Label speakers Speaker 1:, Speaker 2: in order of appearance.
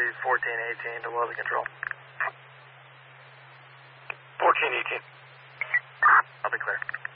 Speaker 1: 1418 to weather control.
Speaker 2: 1418.
Speaker 1: I'll be clear.